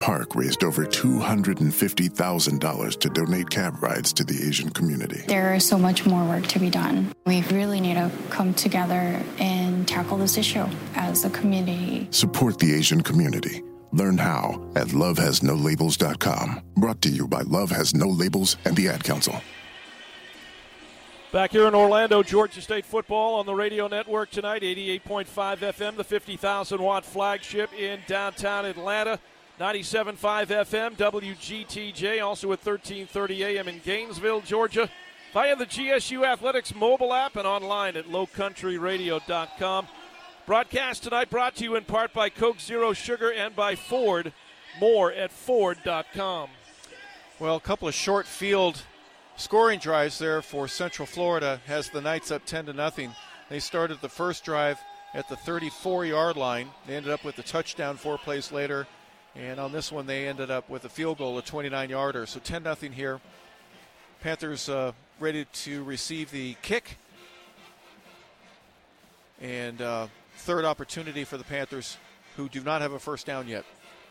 Park raised over $250,000 to donate cab rides to the Asian community. There is so much more work to be done. We really need to come together and tackle this issue as a community. Support the Asian community. Learn how at lovehasnolabels.com. Brought to you by Love Has No Labels and the Ad Council. Back here in Orlando, Georgia State football on the radio network tonight, 88.5 FM, the 50,000-watt flagship in downtown Atlanta. 97.5 FM, WGTJ, also at 1330 AM in Gainesville, Georgia, via the GSU Athletics mobile app and online at lowcountryradio.com. Broadcast tonight brought to you in part by Coke Zero Sugar and by Ford. More at Ford.com. Well, a couple of short field scoring drives there for Central Florida has the Knights up 10-0. They started the first drive at the 34-yard line. They ended up with a touchdown 4 plays later. And on this one, they ended up with a field goal, a 29-yarder. So 10-0 here. Panthers ready to receive the kick. And third opportunity for the Panthers, who do not have a first down yet.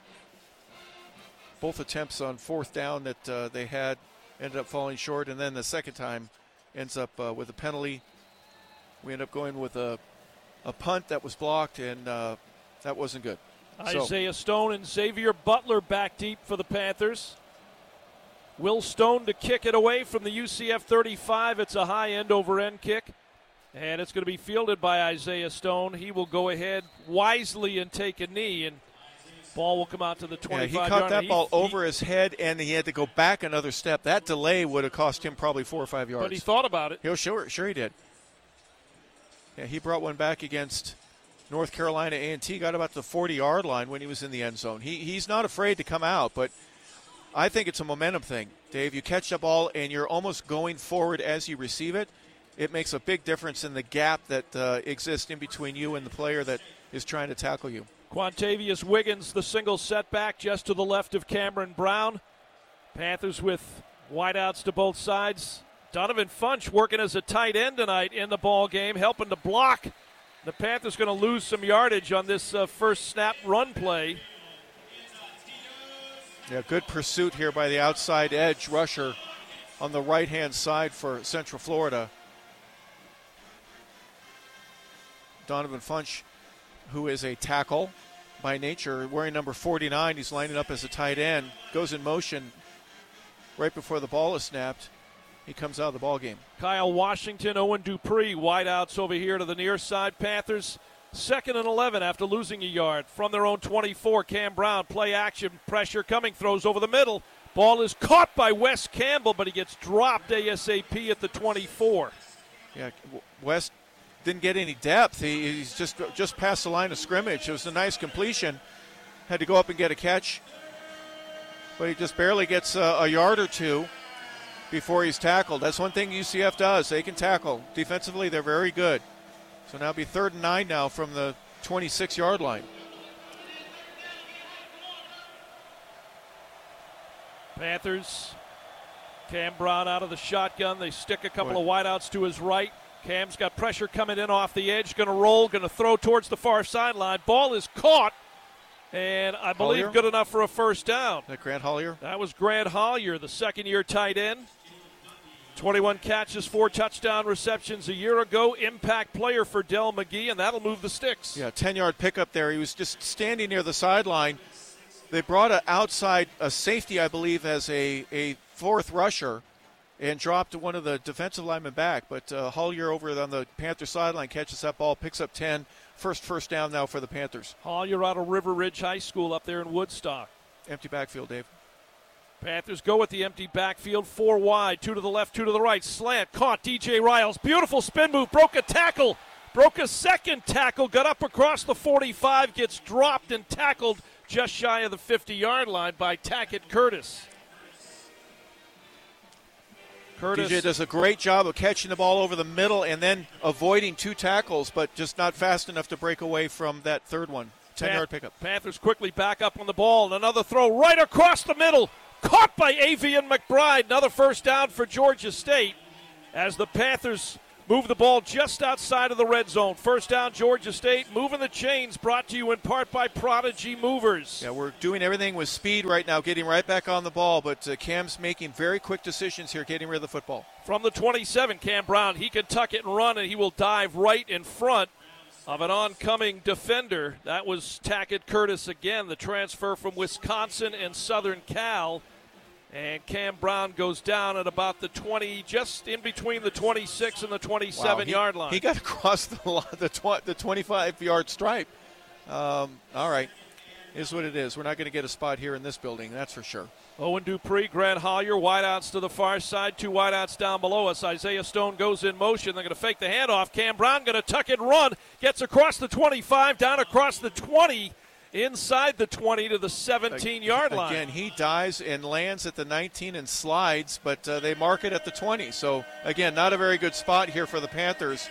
Both attempts on fourth down that they had ended up falling short. And then the second time ends up with a penalty. We end up going with a punt that was blocked, and that wasn't good. Isaiah Stone and Xavier Butler back deep for the Panthers. Will Stone to kick it away from the UCF 35. It's a high end-over-end kick, and it's going to be fielded by Isaiah Stone. He will go ahead wisely and take a knee, and ball will come out to the 25-yard line. He caught that ball over his head, and he had to go back another step. That delay would have cost him probably 4 or 5 yards. But he thought about it. Sure he did. Yeah, he brought one back against North Carolina A&T, got about the 40-yard line when he was in the end zone. He's not afraid to come out, but I think it's a momentum thing. Dave, you catch the ball and you're almost going forward as you receive it. It makes a big difference in the gap that exists in between you and the player that is trying to tackle you. Quantavious Wiggins, the single setback just to the left of Cameron Brown. Panthers with wideouts to both sides. Donovan Funch working as a tight end tonight in the ball game, helping to block. The Panthers going to lose some yardage on this first snap run play. Yeah, good pursuit here by the outside edge rusher on the right-hand side for Central Florida. Donovan Funch, who is a tackle by nature, wearing number 49. He's lining up as a tight end, goes in motion right before the ball is snapped. He comes out of the ball game. Kyle Washington, Owen Dupree, wideouts over here to the near side. Panthers 2nd and 11 after losing a yard from their own 24. Cam Brown, play action, pressure coming, throws over the middle. Ball is caught by Wes Campbell, but he gets dropped ASAP at the 24. Yeah, Wes didn't get any depth. He's just past the line of scrimmage. It was a nice completion. Had to go up and get a catch, but he just barely gets a yard or two before he's tackled. That's one thing UCF does. They can tackle. Defensively, they're very good. So now it'll be 3rd and 9 now from the 26-yard line. Panthers, Cam Brown out of the shotgun. They stick a couple of wideouts to his right. Cam's got pressure coming in off the edge. Going to roll, going to throw towards the far sideline. Ball is caught, and I believe Hollier? Good enough for a first down. Is that Grant Hollier? That was Grant Hollier, the second-year tight end. 21 catches, 4 touchdown receptions a year ago. Impact player for Dell McGee, and that'll move the sticks. Yeah, 10-yard pickup there. He was just standing near the sideline. They brought a safety, I believe, as a fourth rusher and dropped one of the defensive linemen back. But Hollier over on the Panther sideline catches that ball, picks up 10. First down now for the Panthers. Hollier out of River Ridge High School up there in Woodstock. Empty backfield, Dave. Panthers go with the empty backfield, 4 wide, 2 to the left, 2 to the right. Slant, caught DJ Riles. Beautiful spin move, broke a tackle. Broke a second tackle, got up across the 45, gets dropped and tackled just shy of the 50-yard line by Tackett Curtis. DJ does a great job of catching the ball over the middle and then avoiding 2 tackles, but just not fast enough to break away from that third one. 10-yard pickup. Panthers quickly back up on the ball, and another throw right across the middle. Caught by Avian McBride. Another first down for Georgia State as the Panthers move the ball just outside of the red zone. First down, Georgia State. Moving the chains, brought to you in part by Prodigy Movers. Yeah, we're doing everything with speed right now, getting right back on the ball, but Cam's making very quick decisions here, getting rid of the football. From the 27, Cam Brown, he can tuck it and run, and he will dive right in front of an oncoming defender. That was Tackett Curtis again, the transfer from Wisconsin and Southern Cal. And Cam Brown goes down at about the 20, just in between the 26 and the 27-yard line. He got across the 25-yard stripe. All right. Is what it is. We're not going to get a spot here in this building, that's for sure. Owen Dupree, Grant Hollier, wideouts to the far side, 2 wideouts down below us. Isaiah Stone goes in motion. They're going to fake the handoff. Cam Brown going to tuck it and run. Gets across the 25, down across the 20, inside the 20 to the 17-yard line. Again, he dives and lands at the 19 and slides, but they mark it at the 20. So, again, not a very good spot here for the Panthers.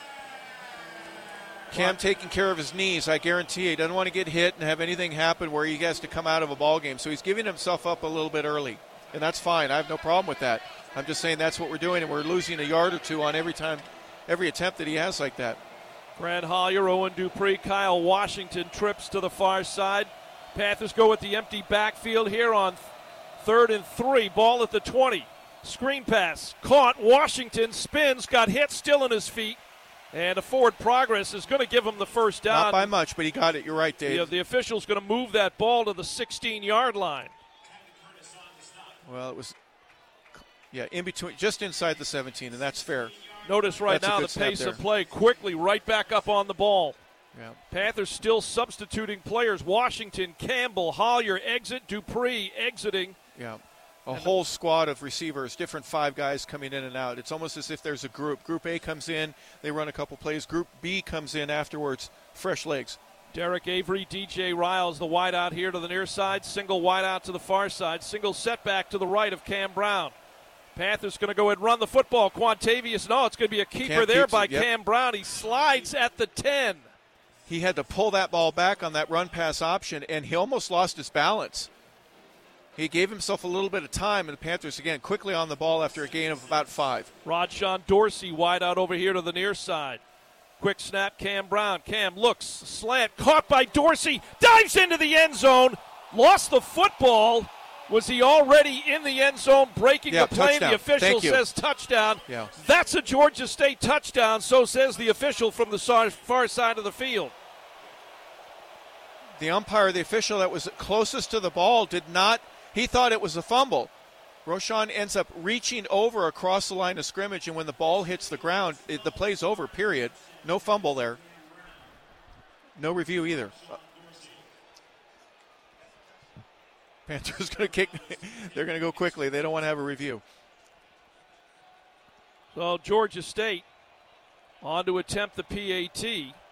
Cam taking care of his knees, I guarantee he doesn't want to get hit and have anything happen where he has to come out of a ball game. So he's giving himself up a little bit early, and that's fine. I have no problem with that. I'm just saying that's what we're doing, and we're losing a yard or two on every attempt that he has like that. Grant Hollier, Owen Dupree, Kyle Washington trips to the far side. Panthers go with the empty backfield here on 3rd and 3. Ball at the 20. Screen pass, caught. Washington spins, got hit, still in his feet. And a forward progress is going to give him the first down. Not by much, but he got it. You're right, Dave. The official's going to move that ball to the 16-yard line. Well, it was, in between, just inside the 17, and that's fair. Notice right now the pace of play quickly right back up on the ball. Yeah. Panthers still substituting players. Washington, Campbell, Hollier exit, Dupree exiting. Yeah. A whole squad of receivers, different 5 guys coming in and out. It's almost as if there's a group. Group A comes in, they run a couple plays. Group B comes in afterwards, fresh legs. Derek Avery, DJ Riles, the wide out here to the near side. Single wide out to the far side. Single setback to the right of Cam Brown. Panthers going to go ahead and run the football. Quantavious, no, it's going to be a keeper there by Cam Brown. He slides at the 10. He had to pull that ball back on that run-pass option, and he almost lost his balance. He gave himself a little bit of time, and the Panthers, again, quickly on the ball after a gain of about 5. Rodshawn Dorsey wide out over here to the near side. Quick snap, Cam Brown. Cam looks, slant, caught by Dorsey, dives into the end zone, lost the football. Was he already in the end zone breaking the play? Touchdown. The official says touchdown. Yeah. That's a Georgia State touchdown, so says the official from the far side of the field. The umpire, the official that was closest to the ball, did not. He thought it was a fumble. Roschon ends up reaching over across the line of scrimmage, and when the ball hits the ground, the play's over, period. No fumble there. No review either. Panthers going to kick. They're going to go quickly. They don't want to have a review. So Georgia State on to attempt the PAT.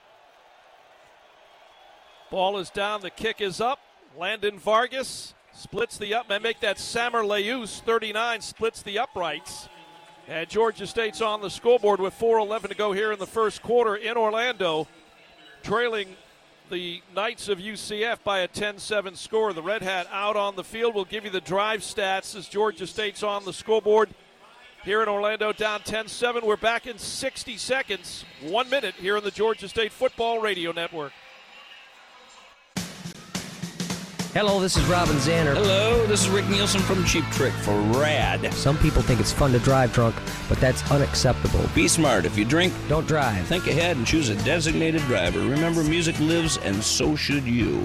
Ball is down. The kick is up. Landon Vargas splits the up and make that Sammer Leus, 39, splits the uprights. And Georgia State's on the scoreboard with 4:11 to go here in the first quarter in Orlando, trailing the Knights of UCF by a 10-7 score. The Red Hat out on the field. We'll give you the drive stats as Georgia State's on the scoreboard here in Orlando, down 10-7. We're back in 60 seconds, 1 minute here in the Georgia State Football Radio Network. Hello, this is Robin Zander. Hello, this is Rick Nielsen from Cheap Trick for RAD. Some people think it's fun to drive drunk, but that's unacceptable. Be smart. If you drink, don't drive. Think ahead and choose a designated driver. Remember, music lives, and so should you.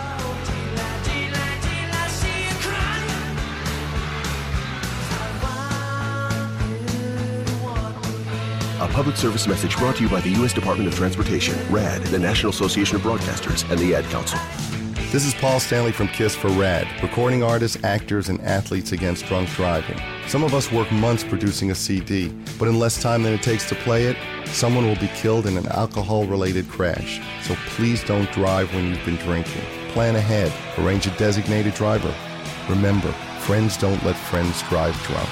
A public service message brought to you by the U.S. Department of Transportation, RAD, the National Association of Broadcasters, and the Ad Council. This is Paul Stanley from KISS for RAD, recording artists, actors, and athletes against drunk driving. Some of us work months producing a CD, but in less time than it takes to play it, someone will be killed in an alcohol-related crash. So please don't drive when you've been drinking. Plan ahead. Arrange a designated driver. Remember, friends don't let friends drive drunk.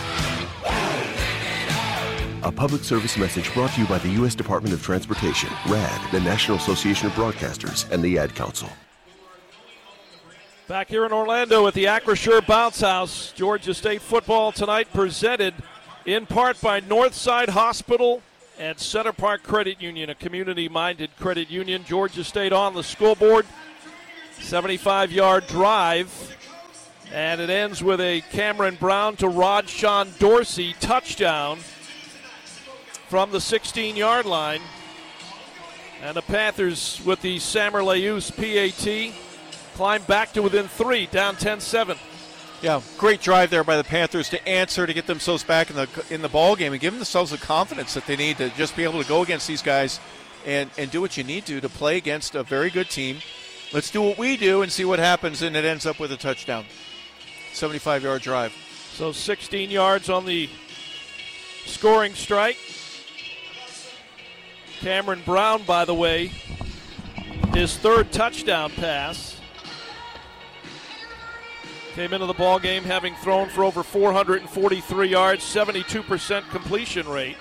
A public service message brought to you by the U.S. Department of Transportation, RAD, the National Association of Broadcasters, and the Ad Council. Back here in Orlando at the Acrisure Bounce House, Georgia State football tonight presented in part by Northside Hospital and Center Park Credit Union, a community-minded credit union. Georgia State on the scoreboard. 75-yard drive. And it ends with a Cameron Brown to Rod-Sean Dorsey touchdown from the 16-yard line. And the Panthers, with the Samer Leus PAT, climb back to within 3, down 10-7. Yeah, great drive there by the Panthers to answer, to get themselves back in the ball game and give themselves the confidence that they need to just be able to go against these guys and do what you need to play against a very good team. Let's do what we do and see what happens, and it ends up with a touchdown. 75-yard drive. So 16 yards on the scoring strike. Cameron Brown, by the way, his third touchdown pass. Came into the ball game having thrown for over 443 yards, 72% completion rate.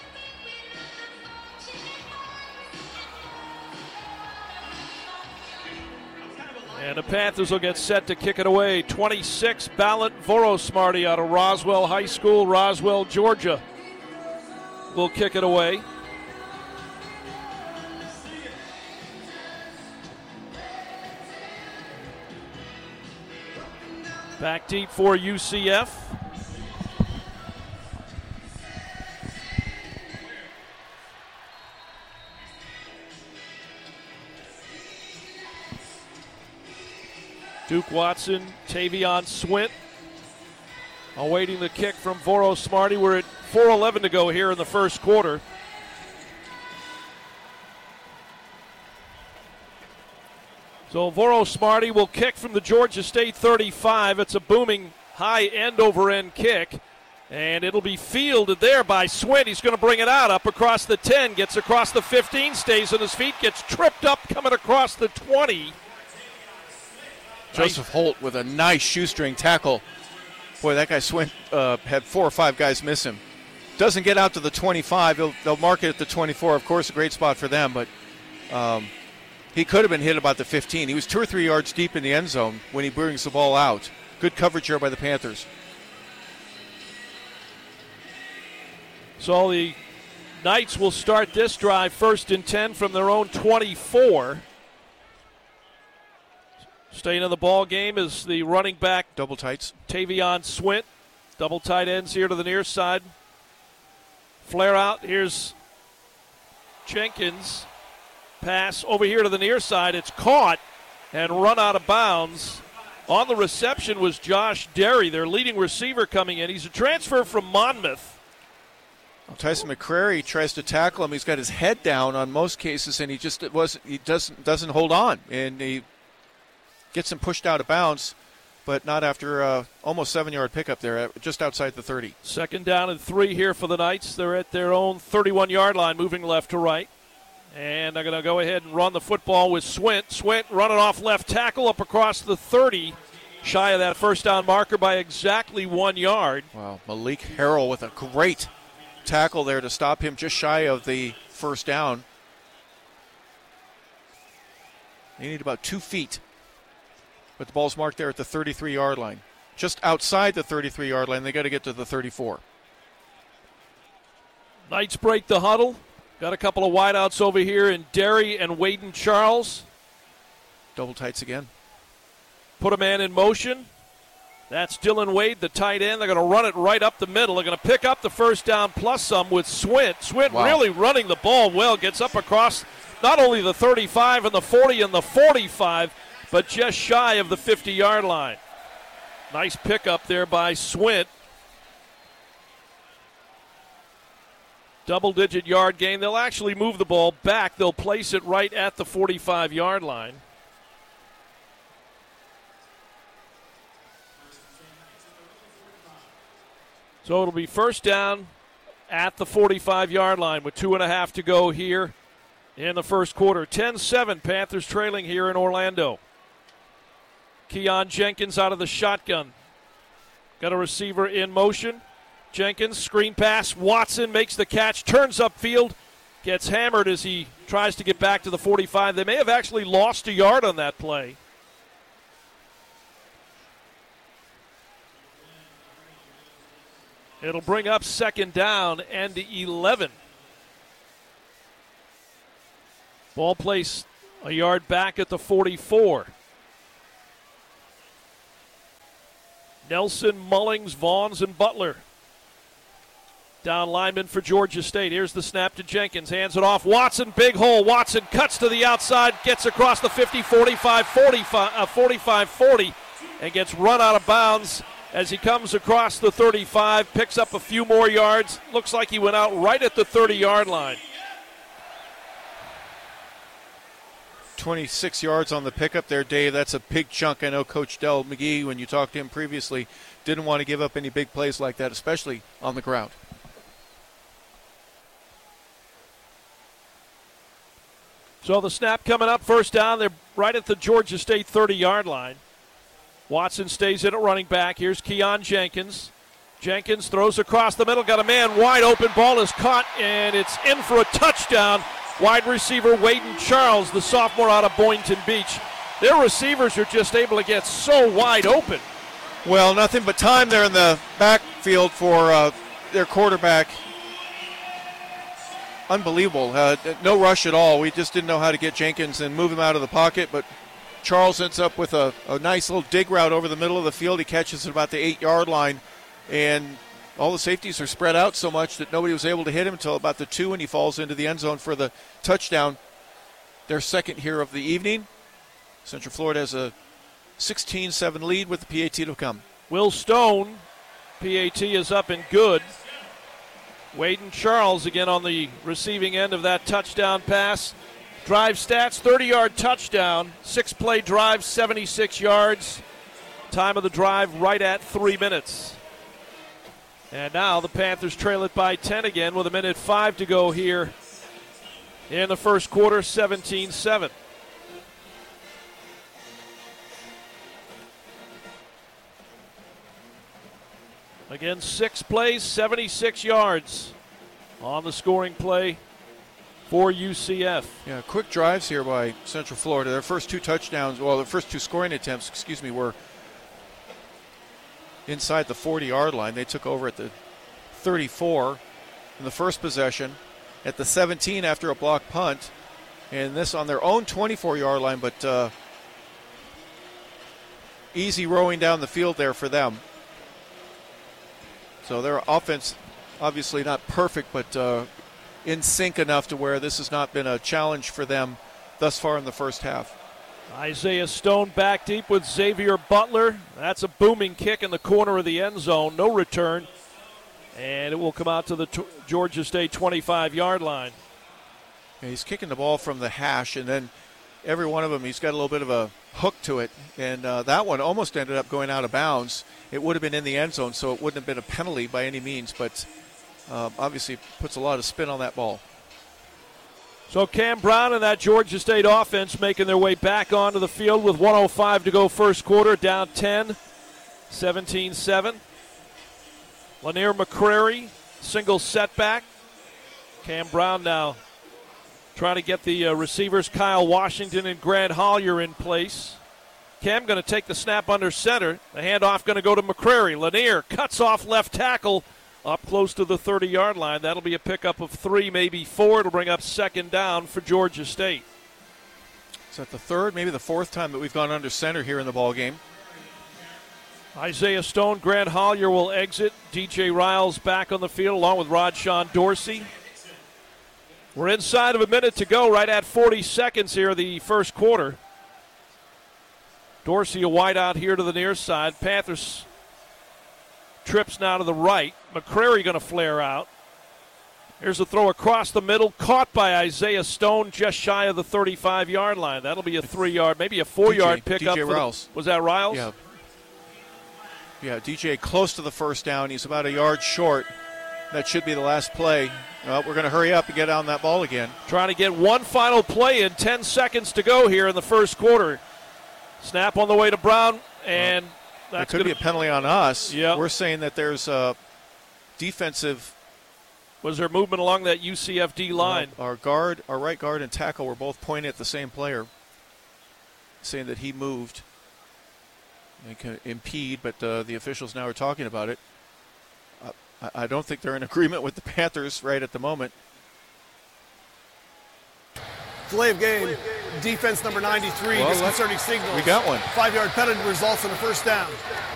And the Panthers will get set to kick it away. 26, Balint Vorosmarty out of Roswell High School, Roswell, Georgia, will kick it away. Back deep for UCF. Duke Watson, Tavion Swint, awaiting the kick from Vorosmarty. We're at 4:11 to go here in the first quarter. So Vorosmarty will kick from the Georgia State 35. It's a booming high end-over-end kick, and it'll be fielded there by Swint. He's going to bring it out up across the 10, gets across the 15, stays on his feet, gets tripped up coming across the 20. Joseph Holt with a nice shoestring tackle. Boy, that guy Swint had 4 or 5 guys miss him. Doesn't get out to the 25. They'll mark it at the 24. Of course, a great spot for them, but he could have been hit about the 15. He was 2 or 3 yards deep in the end zone when he brings the ball out. Good coverage here by the Panthers. So the Knights will start this drive 1st and 10 from their own 24. Staying in the ball game is the running back. Double tights. Tavion Swint. Double tight ends here to the near side. Flare out. Here's Jenkins. Pass over here to the near side. It's caught and run out of bounds. On the reception was Josh Derry, their leading receiver, coming in. He's a transfer from Monmouth. Well, Tyson McCrary tries to tackle him. He's got his head down on most cases, and he doesn't hold on, and he gets him pushed out of bounds, but not after almost 7-yard pickup there, just outside the 30. 2nd down and 3 here for the Knights. They're at their own 31-yard line, moving left to right. And they're going to go ahead and run the football with Swint. Swint running off left tackle up across the 30, shy of that first down marker by exactly 1 yard. Wow, Malik Harrell with a great tackle there to stop him just shy of the first down. They need about 2 feet. But the ball's marked there at the 33-yard line. Just outside the 33-yard line, they got to get to the 34. Knights break the huddle. Got a couple of wideouts over here in Derry and Waden Charles. Double tights again. Put a man in motion. That's Dylan Wade, the tight end. They're going to run it right up the middle. They're going to pick up the first down plus some with Swint. Swint really running the ball well. Gets up across not only the 35 and the 40 and the 45, but just shy of the 50-yard line. Nice pickup there by Swint. Double-digit yard gain. They'll actually move the ball back. They'll place it right at the 45-yard line. So it'll be first down at the 45-yard line with 2.5 to go here in the first quarter. 10-7, Panthers trailing here in Orlando. Keon Jenkins out of the shotgun. Got a receiver in motion. Jenkins, screen pass. Watson makes the catch, turns upfield, gets hammered as he tries to get back to the 45. They may have actually lost a yard on that play. It'll bring up 2nd down and 11. Ball placed a yard back at the 44. Nelson, Mullings, Vaughns, and Butler. Down lineman for Georgia State. Here's the snap to Jenkins. Hands it off. Watson, big hole. Watson cuts to the outside, gets across the 50, 45, 40, and gets run out of bounds as he comes across the 35, picks up a few more yards. Looks like he went out right at the 30-yard line. 26 yards on the pickup there, Dave. That's a big chunk. I know Coach Del McGee, when you talked to him previously, didn't want to give up any big plays like that, especially on the ground. So the snap coming up, first down. They're right at the Georgia State 30-yard line. Watson stays in at running back. Here's Keon Jenkins. Jenkins throws across the middle, got a man wide open. Ball is caught, and it's in for a touchdown. Wide receiver Waden Charles, the sophomore out of Boynton Beach. Their receivers are just able to get so wide open. Well, nothing but time there in the backfield for their quarterback. Unbelievable. No rush at all. We just didn't know how to get Jenkins and move him out of the pocket, but Charles ends up with a nice little dig route over the middle of the field. He catches it about the 8-yard line, and all the safeties are spread out so much that nobody was able to hit him until about the 2, and he falls into the end zone for the touchdown. Their second here of the evening. Central Florida has a 16-7 lead with the PAT to come. Will Stone, PAT is up and good. Waden Charles again on the receiving end of that touchdown pass. Drive stats, 30-yard touchdown, 6-play drive, 76 yards. Time of the drive right at 3 minutes. And now the Panthers trail it by 10 again with 1:05 to go here in the first quarter, 17-7. Again, 6 plays, 76 yards on the scoring play for UCF. Yeah, quick drives here by Central Florida. Their first 2 touchdowns, well, their first 2 scoring attempts, were inside the 40-yard line. They took over at the 34 in the first possession, at the 17 after a block punt, and this on their own 24-yard line, but easy rowing down the field there for them. So their offense, obviously not perfect, but in sync enough to where this has not been a challenge for them thus far in the first half. Isaiah Stone back deep with Xavier Butler. That's a booming kick in the corner of the end zone. No return. And it will come out to the Georgia State 25-yard line. Yeah, he's kicking the ball from the hash, and then every one of them, he's got a little bit of a hook to it. And that one almost ended up going out of bounds. It would have been in the end zone, so it wouldn't have been a penalty by any means, but obviously puts a lot of spin on that ball. So Cam Brown and that Georgia State offense making their way back onto the field with 1:05 to go first quarter, down 10, 17-7. Lanier McCrary, single setback. Cam Brown now trying to get the receivers Kyle Washington and Grant Hollier in place. Cam going to take the snap under center. The handoff going to go to McCrary. Lanier cuts off left tackle up close to the 30-yard line. That'll be a pickup of 3, maybe 4. It'll bring up second down for Georgia State. Is that the third, maybe the fourth time that we've gone under center here in the ball game? Isaiah Stone, Grant Hollier will exit. DJ Riles back on the field along with Rodshawn Dorsey. We're inside of a minute to go, right at 40 seconds here, the first quarter. Dorsey a wide out here to the near side. Panthers trips now to the right. McCrary going to flare out. Here's a throw across the middle, caught by Isaiah Stone just shy of the 35-yard line. That'll be a 3-yard, maybe a 4-yard pickup. DJ Riles. Was that Riles? Yeah. Yeah, DJ close to the first down. He's about a yard short. That should be the last play. Well, we're going to hurry up and get on that ball again. Trying to get one final play in, 10 seconds to go here in the first quarter. Snap on the way to Brown, and that could be a penalty on us. Yeah. We're saying that there's a defensive. Was there movement along that UCF D line? Our right guard and tackle were both pointing at the same player, saying that he moved. They could impede, but the officials now are talking about it. I don't think they're in agreement with the Panthers right at the moment. Delay of game. Defense number 93, disconcerting signals. We got one. 5-yard penalty results in a first down.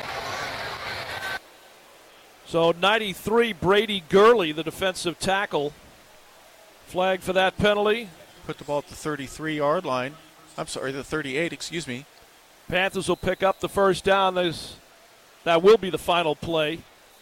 So 93, Brady Gurley, the defensive tackle, flagged for that penalty. Put the ball at the 33-yard line. I'm sorry, the 38, excuse me. Panthers will pick up the first down. That will be the final play,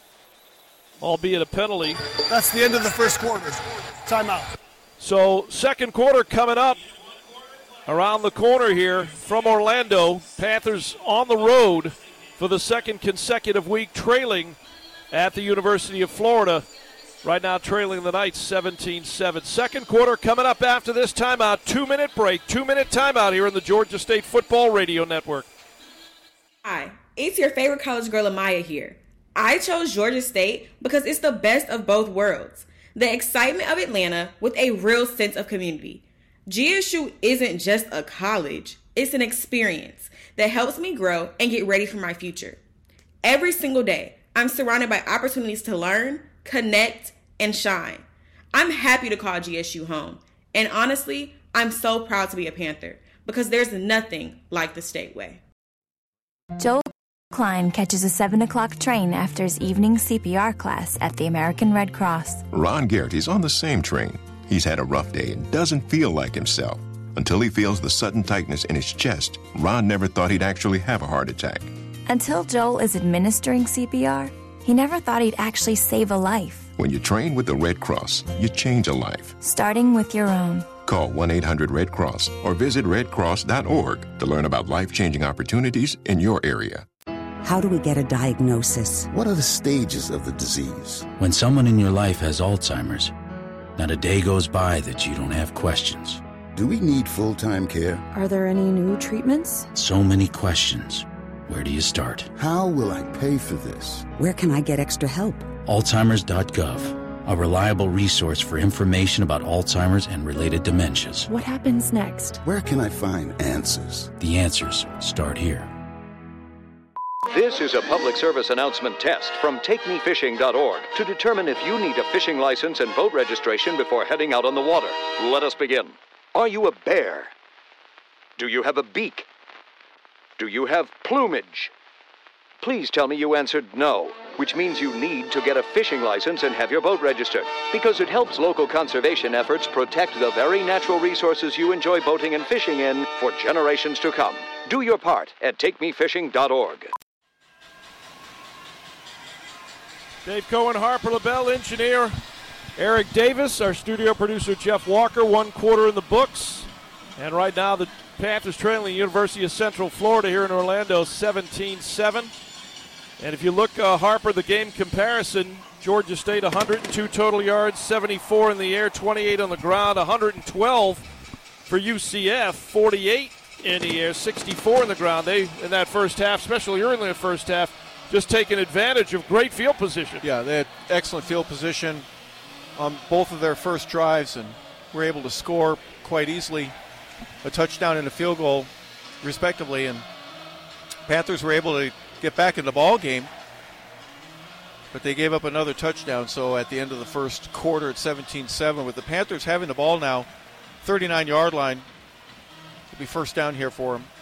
albeit a penalty. That's the end of the first quarter. Timeout. So second quarter coming up around the corner here from Orlando. Panthers on the road for the second consecutive week, trailing at the University of Florida. Right now trailing the Knights 17-7. Second quarter coming up after this timeout. 2-minute break, 2-minute timeout here in the Georgia State Football Radio Network. Hi, it's your favorite college girl, Amaya here. I chose Georgia State because it's the best of both worlds. The excitement of Atlanta with a real sense of community. GSU isn't just a college, it's an experience that helps me grow and get ready for my future. Every single day, I'm surrounded by opportunities to learn, connect, and shine. I'm happy to call GSU home. And honestly, I'm so proud to be a Panther because there's nothing like the State Way. Joel Klein catches a 7 o'clock train after his evening CPR class at the American Red Cross. Ron Garrett's on the same train. He's had a rough day and doesn't feel like himself. Until he feels the sudden tightness in his chest, Ron never thought he'd actually have a heart attack. Until Joel is administering CPR, he never thought he'd actually save a life. When you train with the Red Cross, you change a life. Starting with your own. Call 1-800-RED-CROSS or visit redcross.org to learn about life-changing opportunities in your area. How do we get a diagnosis? What are the stages of the disease? When someone in your life has Alzheimer's, not a day goes by that you don't have questions. Do we need full-time care? Are there any new treatments? So many questions. Where do you start? How will I pay for this? Where can I get extra help? Alzheimers.gov, a reliable resource for information about Alzheimer's and related dementias. What happens next? Where can I find answers? The answers start here. This is a public service announcement test from TakeMeFishing.org to determine if you need a fishing license and boat registration before heading out on the water. Let us begin. Are you a bear? Do you have a beak? Do you have plumage? Please tell me you answered no, which means you need to get a fishing license and have your boat registered, because it helps local conservation efforts protect the very natural resources you enjoy boating and fishing in for generations to come. Do your part at TakeMeFishing.org. Dave Cohen, Harper LaBelle, engineer Eric Davis, our studio producer Jeff Walker. 1 quarter in the books. And right now the Panthers trailing the University of Central Florida here in Orlando 17-7. And if you look, Harper, the game comparison, Georgia State 102 total yards, 74 in the air, 28 on the ground, 112 for UCF, 48 in the air, 64 in the ground. They, in that first half, especially early in the first half, just taking advantage of great field position. Yeah, they had excellent field position on both of their first drives and were able to score quite easily, a touchdown and a field goal, respectively. And Panthers were able to get back in the ball game, but they gave up another touchdown. So at the end of the first quarter at 17-7, with the Panthers having the ball now, 39-yard line, it'll be first down here for them.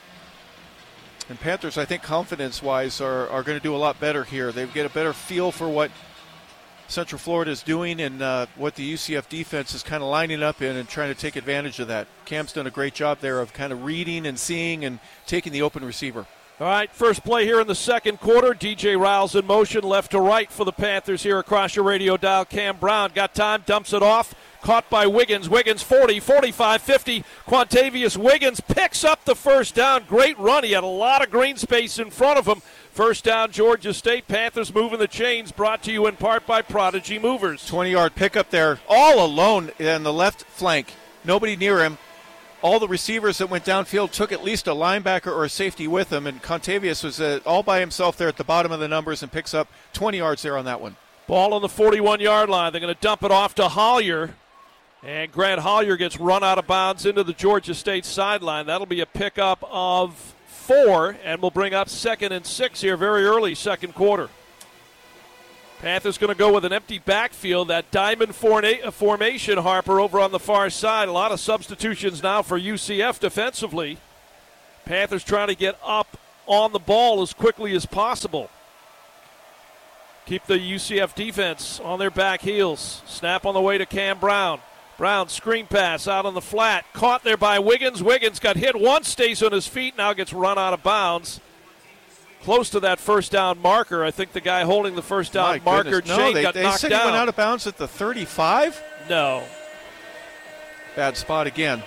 And Panthers, I think, confidence-wise, are going to do a lot better here. They get a better feel for what Central Florida is doing and what the UCF defense is kind of lining up in and trying to take advantage of that. Cam's done a great job there of kind of reading and seeing and taking the open receiver. All right, first play here in the second quarter. DJ Riles in motion, left to right for the Panthers here across your radio dial. Cam Brown got time, dumps it off. Caught by Wiggins. Wiggins 40, 45, 50. Quantavious Wiggins picks up the first down. Great run. He had a lot of green space in front of him. First down, Georgia State. Panthers moving the chains, brought to you in part by Prodigy Movers. 20-yard pickup there, all alone in the left flank. Nobody near him. All the receivers that went downfield took at least a linebacker or a safety with him, and Quantavious was all by himself there at the bottom of the numbers and picks up 20 yards there on that one. Ball on the 41-yard line. They're going to dump it off to Hollier. And Grant Hollier gets run out of bounds into the Georgia State sideline. That'll be a pickup of 4, and we'll bring up 2nd and 6 here very early, second quarter. Panthers going to go with an empty backfield, that diamond formation, Harper, over on the far side. A lot of substitutions now for UCF defensively. Panthers trying to get up on the ball as quickly as possible. Keep the UCF defense on their back heels. Snap on the way to Cam Brown. Brown, screen pass out on the flat. Caught there by Wiggins. Wiggins got hit once, stays on his feet, now gets run out of bounds. Close to that first down marker. I think the guy holding the first down marker, Jane, got knocked down. They said he went out of bounds at the 35? No. Bad spot again.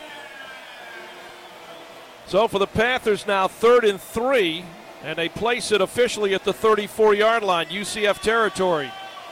So for the Panthers now, 3rd and 3, and they place it officially at the 34-yard line, UCF territory.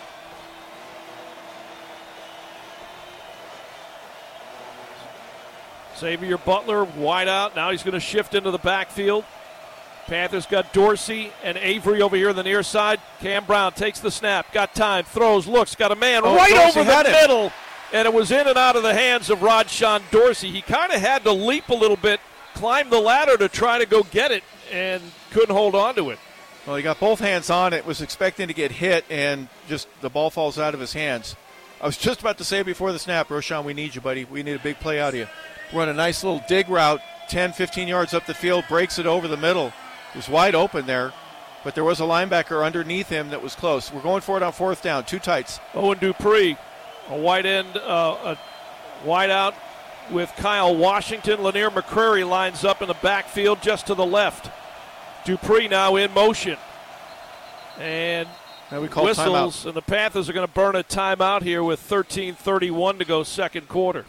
Xavier Butler wide out. Now he's going to shift into the backfield. Panthers got Dorsey and Avery over here on the near side. Cam Brown takes the snap, got time, throws, looks, got a man right over the middle, and it was in and out of the hands of Rodshawn Dorsey. He kind of had to leap a little bit, climb the ladder to try to go get it, and couldn't hold on to it. Well, he got both hands on it, was expecting to get hit, and just the ball falls out of his hands. I was just about to say before the snap, Roschon, we need you, buddy. We need a big play out of you. Run a nice little dig route, 10, 15 yards up the field, breaks it over the middle. It was wide open there, but there was a linebacker underneath him that was close. We're going for it on 4th down, 2 tights. Owen Dupree, a wide end, a wide out with Kyle Washington. Lanier McCrary lines up in the backfield just to the left. Dupree now in motion. And now we call whistles, timeout. And the Panthers are going to burn a timeout here with 13:31 to go second quarter.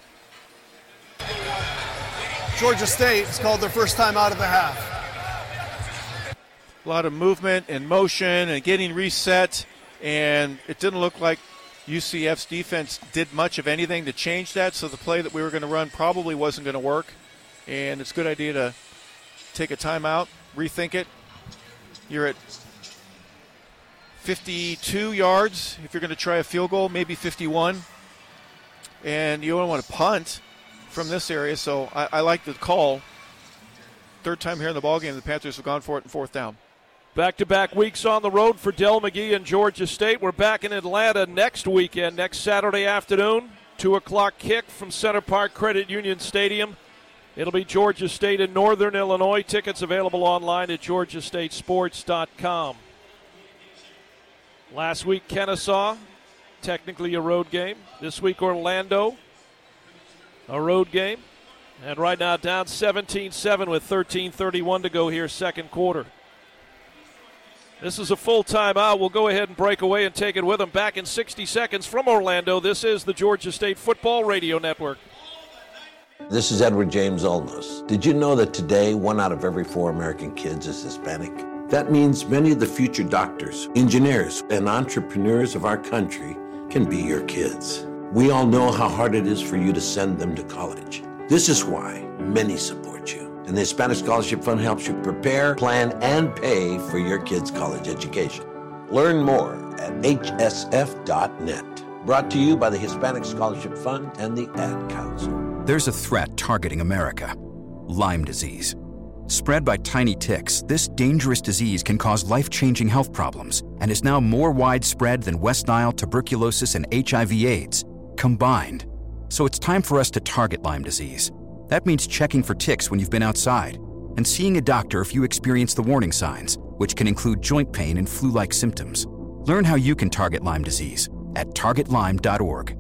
Georgia State has called their first time out of the half. A lot of movement and motion and getting reset, and it didn't look like UCF's defense did much of anything to change that, so the play that we were going to run probably wasn't going to work, and it's a good idea to take a timeout, rethink it. You're at 52 yards if you're going to try a field goal, maybe 51, and you don't want to punt from this area, so I like the call. 3rd time here in the ballgame, the Panthers have gone for it in 4th down. Back-to-back weeks on the road for Del McGee and Georgia State. We're back in Atlanta next weekend, next Saturday afternoon. 2 o'clock kick from Center Park Credit Union Stadium. It'll be Georgia State in Northern Illinois. Tickets available online at georgiastatesports.com. Last week, Kennesaw, technically a road game. This week, Orlando, a road game. And right now, down 17-7 with 13:31 to go here, second quarter. This is a full timeout. We'll go ahead and break away and take it with them. Back in 60 seconds from Orlando, this is the Georgia State Football Radio Network. This is Edward James Olmos. Did you know that today 1 out of every 4 American kids is Hispanic? That means many of the future doctors, engineers, and entrepreneurs of our country can be your kids. We all know how hard it is for you to send them to college. This is why many support you. And the Hispanic Scholarship Fund helps you prepare, plan, and pay for your kids' college education. Learn more at hsf.net. Brought to you by the Hispanic Scholarship Fund and the Ad Council. There's a threat targeting America: Lyme disease. Spread by tiny ticks, this dangerous disease can cause life-changing health problems and is now more widespread than West Nile, tuberculosis, and HIV/AIDS combined. So it's time for us to target Lyme disease. That means checking for ticks when you've been outside and seeing a doctor if you experience the warning signs, which can include joint pain and flu-like symptoms. Learn how you can target Lyme disease at targetlyme.org.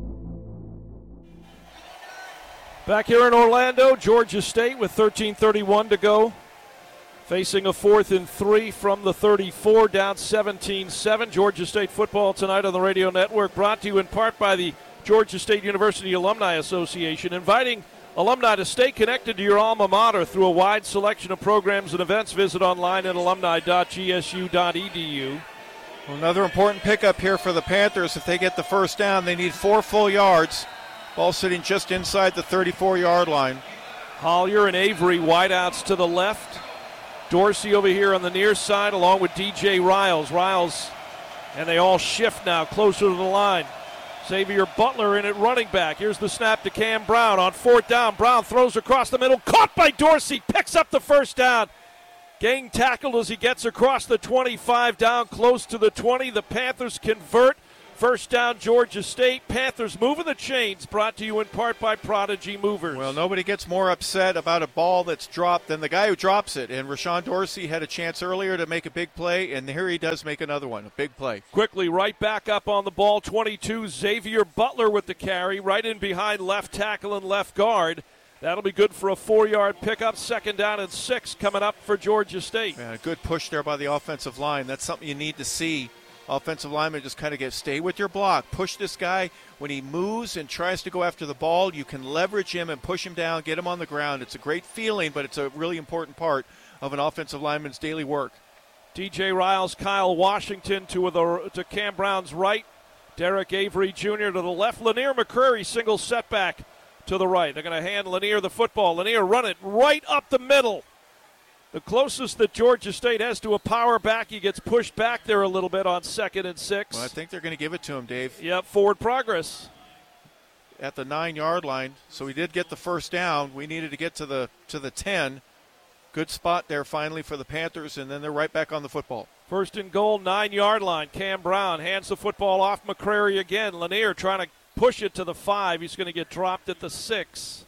Back here in Orlando, Georgia State with 13:31 to go. Facing a 4th and 3 from the 34, down 17-7. Georgia State football tonight on the radio network, brought to you in part by the Georgia State University Alumni Association, inviting alumni to stay connected to your alma mater through a wide selection of programs and events. Visit online at alumni.gsu.edu. Another important pickup here for the Panthers. If they get the first down, they need 4 full yards. Ball sitting just inside the 34-yard line. Hollier and Avery wideouts to the left. Dorsey over here on the near side along with DJ Riles. And they all shift now closer to the line. Xavier Butler in at running back. Here's the snap to Cam Brown on 4th down. Brown throws across the middle, caught by Dorsey, picks up the first down. Getting tackled as he gets across the 25 down close to the 20. The Panthers convert. First down, Georgia State. Panthers moving the chains, brought to you in part by Prodigy Movers. Well, nobody gets more upset about a ball that's dropped than the guy who drops it. And Rashawn Dorsey had a chance earlier to make a big play, and here he does make another one, a big play. Quickly, right back up on the ball, 22, Xavier Butler with the carry, right in behind left tackle and left guard. That'll be good for a 4-yard pickup. Second down and 6 coming up for Georgia State. Man, a good push there by the offensive line. That's something you need to see. Offensive lineman just kind of stay with your block. Push this guy. When he moves and tries to go after the ball, you can leverage him and push him down, get him on the ground. It's a great feeling, but it's a really important part of an offensive lineman's daily work. DJ Riles, Kyle Washington to Cam Brown's right. Derek Avery Jr. to the left. Lanier McCreary, single setback to the right. They're going to hand Lanier the football. Lanier run it right up the middle. The closest that Georgia State has to a power back, he gets pushed back there a little bit on 2nd and 6. Well, I think they're going to give it to him, Dave. Yep, forward progress. At the 9-yard line, so we did get the first down. We needed to get to the 10. Good spot there finally for the Panthers, and then they're right back on the football. First and goal, 9-yard line. Cam Brown hands the football off McCreary again. Lanier trying to push it to the 5. He's going to get dropped at the 6.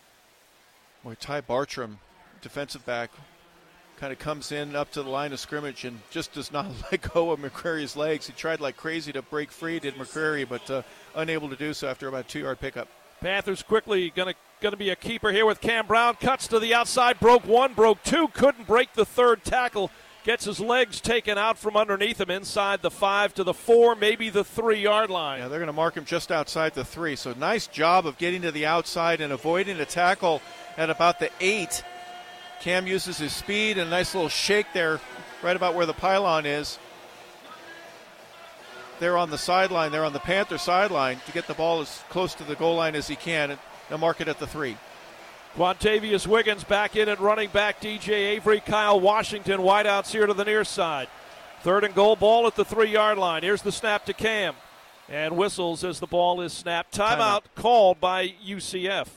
Boy, Ty Bartram, defensive back, kind of comes in up to the line of scrimmage and just does not let go of McCreary's legs. He tried like crazy to break free, did McCreary, but unable to do so after about a 2-yard pickup. Panthers quickly going to be a keeper here with Cam Brown. Cuts to the outside, broke 1, broke 2, couldn't break the 3rd tackle. Gets his legs taken out from underneath him inside the 5 to the 4, maybe the 3-yard line. Yeah, they're going to mark him just outside the 3. So nice job of getting to the outside and avoiding a tackle at about the 8. Cam uses his speed and a nice little shake there right about where the pylon is. They're on the sideline. They're on the Panther sideline to get the ball as close to the goal line as he can. And they'll mark it at the 3. Quantavius Wiggins back in at running back. DJ Avery, Kyle Washington, wideouts here to the near side. 3rd and goal, ball at the 3-yard line. Here's the snap to Cam. And whistles as the ball is snapped. Timeout called by UCF.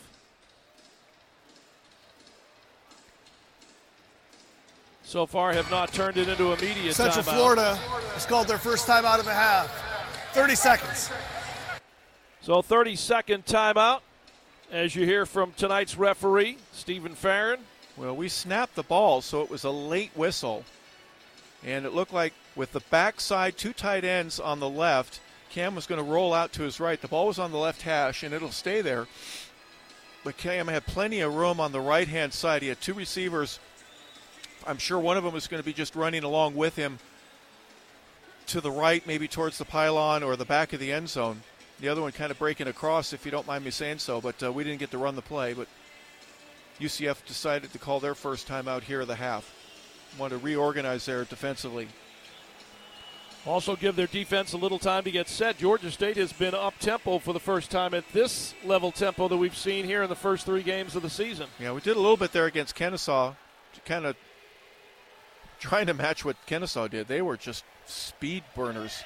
So far have not turned it into a media Central timeout. Florida has called their first timeout of the half. 30 seconds. So 30-second timeout as you hear from tonight's referee, Stephen Farron. Well, we snapped the ball, so it was a late whistle. And it looked like with the backside, 2 tight ends on the left, Cam was going to roll out to his right. The ball was on the left hash, and it'll stay there. But Cam had plenty of room on the right-hand side. He had 2 receivers. I'm sure one of them was going to be just running along with him to the right, maybe towards the pylon or the back of the end zone. The other one kind of breaking across, if you don't mind me saying so, but we didn't get to run the play. But UCF decided to call their first timeout here of the half. Want to reorganize there defensively. Also give their defense a little time to get set. Georgia State has been up-tempo for the first time at this level tempo that we've seen here in the first 3 games of the season. Yeah, we did a little bit there against Kennesaw, kind of trying to match what Kennesaw did. They were just speed burners.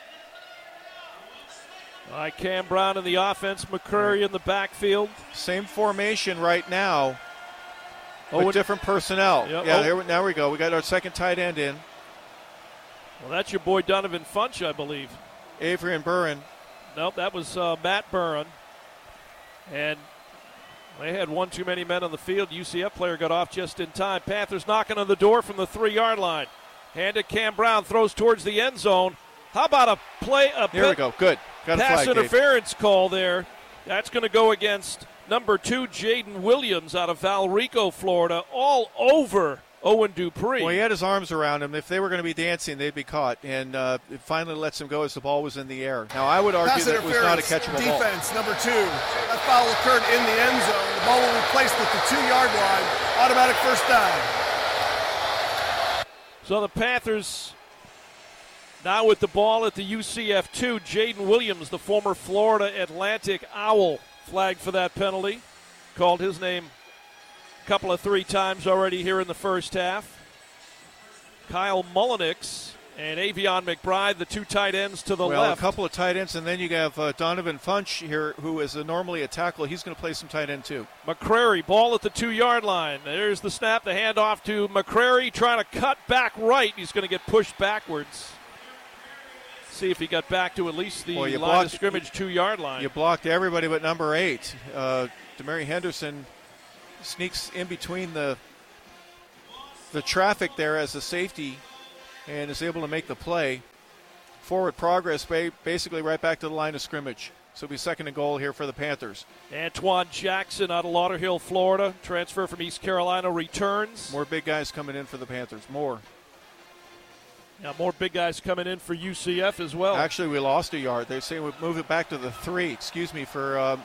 All right, Cam Brown in the offense, McCreary in the backfield. Same formation right now, with different personnel. Yep. Yeah, now we go. We got our second tight end in. Well, that's your boy Donovan Funch, I believe. Avery and Burren. Nope, that was Matt Burren. And they had one too many men on the field. UCF player got off just in time. Panthers knocking on the door from the 3-yard line. Hand to Cam Brown, throws towards the end zone. How about a play? Here we go. Good. Got a pass flag, interference call there. That's going to go against number 2, Jaden Williams out of Valrico, Florida, all over Owen Dupree. Well, he had his arms around him. If they were going to be dancing, they'd be caught. And it finally lets him go as the ball was in the air. Now, I would argue that it was not a catchable ball. Defense, number 2. That foul occurred in the end zone. The ball will be placed at the 2-yard line. Automatic first down. So the Panthers now with the ball at the UCF 2. Jaden Williams, the former Florida Atlantic Owl, flagged for that penalty. Called his name a couple of 3 times already here in the first half. Kyle Mullenix And Avion McBride, the two tight ends to the left. Well, a couple of tight ends, and then you have Donovan Funch here, who is normally a tackle. He's going to play some tight end too. McCrary, ball at the 2-yard line. There's the snap, the handoff to McCrary, trying to cut back right. He's going to get pushed backwards. See if he got back to at least the line of scrimmage 2-yard line. You blocked everybody but number 8. Demary Henderson sneaks in between the traffic there as a safety and is able to make the play. Forward progress, basically right back to the line of scrimmage. So it'll be 2nd and goal here for the Panthers. Antoine Jackson out of Lauderhill, Florida. Transfer from East Carolina returns. More big guys coming in for the Panthers. More. Yeah, more big guys coming in for UCF as well. Actually, we lost a yard. They say we move it back to the 3. For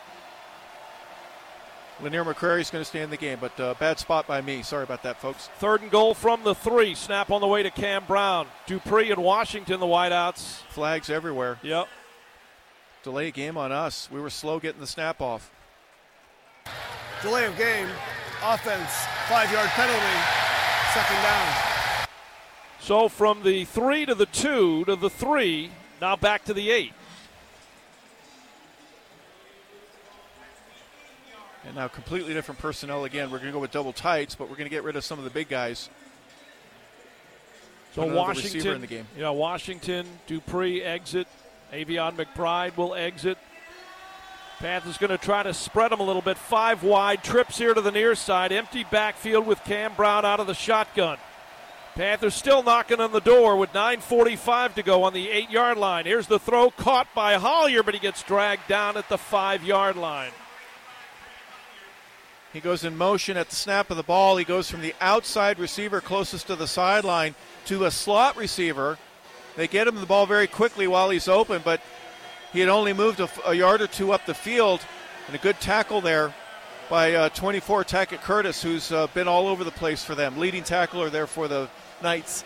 Lanier McCrary's going to stay in the game, but bad spot by me. Sorry about that, folks. 3rd and goal from the 3. Snap on the way to Cam Brown. Dupree and Washington, the wideouts. Flags everywhere. Yep. Delay game on us. We were slow getting the snap off. Delay of game. Offense. 5-yard penalty. 2nd down. So from the 3 to the 2 to the 3, now back to the 8. And now completely different personnel again. We're going to go with double tights, but we're going to get rid of some of the big guys. So Washington, in the game. Washington, Dupree exit. Avion McBride will exit. Panthers going to try to spread them a little bit. 5 wide, trips here to the near side. Empty backfield with Cam Brown out of the shotgun. Panthers still knocking on the door with 9:45 to go on the 8-yard line. Here's the throw, caught by Hollier, but he gets dragged down at the 5-yard line. He goes in motion at the snap of the ball. He goes from the outside receiver closest to the sideline to a slot receiver. They get him the ball very quickly while he's open, but he had only moved a yard or two up the field. And a good tackle there by 24 Tackett Curtis, who's been all over the place for them. Leading tackler there for the Knights.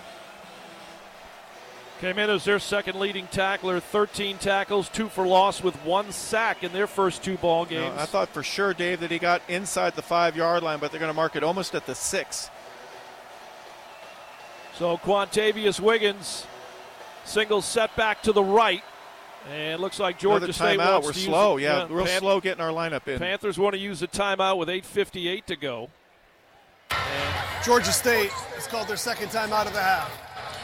Came in as their second leading tackler, 13 tackles, 2 for loss with 1 sack in their first 2 ball games. I thought for sure, Dave, that he got inside the 5-yard line, but they're going to mark it almost at the 6. So Quantavius Wiggins, single set back to the right. And it looks like Georgia State wants We're to slow, use it. Real slow getting our lineup in. Panthers want to use a timeout with 8:58 to go. And Georgia State has called their second timeout of the half.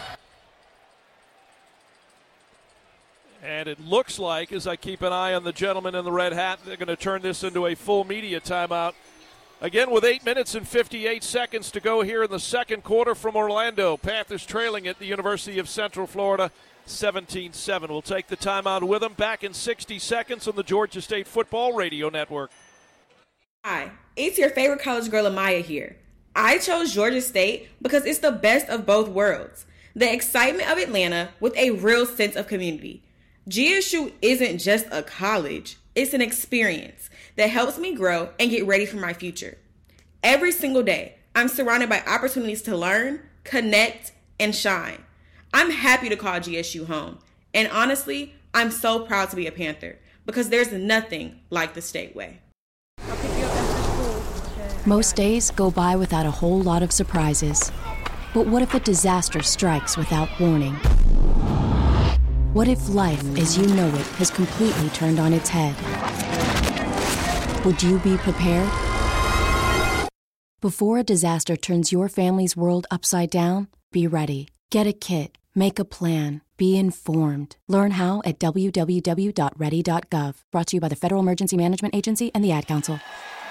And it looks like, as I keep an eye on the gentleman in the red hat, they're going to turn this into a full media timeout. Again, with 8 minutes and 58 seconds to go here in the second quarter from Orlando. Panthers trailing at the University of Central Florida, 17-7. We'll take the timeout with them. Back in 60 seconds on the Georgia State Football Radio Network. Hi, it's your favorite college girl, Amaya here. I chose Georgia State because it's the best of both worlds. The excitement of Atlanta with a real sense of community. GSU isn't just a college, it's an experience that helps me grow and get ready for my future. Every single day, I'm surrounded by opportunities to learn, connect, and shine. I'm happy to call GSU home. And honestly, I'm so proud to be a Panther because there's nothing like the State way. Most days go by without a whole lot of surprises. But what if a disaster strikes without warning? What if life, as you know it, has completely turned on its head? Would you be prepared? Before a disaster turns your family's world upside down, be ready. Get a kit. Make a plan. Be informed. Learn how at www.ready.gov. Brought to you by the Federal Emergency Management Agency and the Ad Council.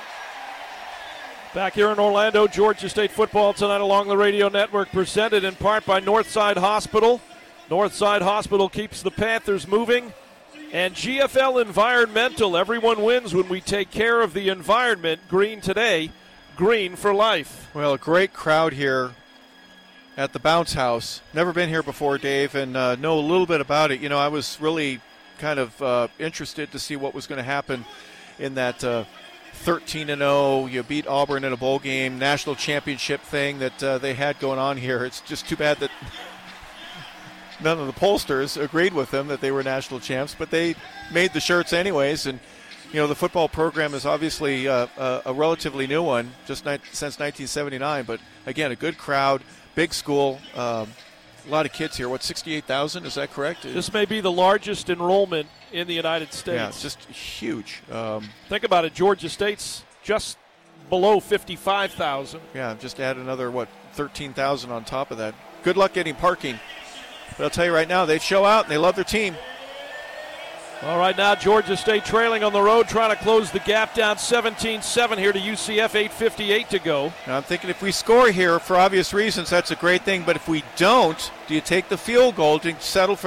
Back here in Orlando, Georgia State football tonight along the radio network, presented in part by Northside Hospital. Northside Hospital keeps the Panthers moving. And GFL Environmental, everyone wins when we take care of the environment. Green today, green for life. Well, a great crowd here at the Bounce House. Never been here before, Dave, and know a little bit about it. You know, I was really kind of interested to see what was going to happen in that 13-0, you beat Auburn in a bowl game, national championship thing that they had going on here. It's just too bad that none of the pollsters agreed with them that they were national champs, but they made the shirts anyways. And, you know, the football program is obviously a relatively new one, just since 1979. But, again, a good crowd, big school. A lot of kids here. What, 68,000? Is that correct? This may be the largest enrollment in the United States. Yeah, it's just huge. Think about it. Georgia State's just below 55,000. Yeah, just add another, 13,000 on top of that. Good luck getting parking. But I'll tell you right now, they show out and they love their team. All right, now Georgia State trailing on the road, trying to close the gap down 17-7 here to UCF, 8:58 to go. Now I'm thinking if we score here, for obvious reasons, that's a great thing. But if we don't, do you take the field goal to settle for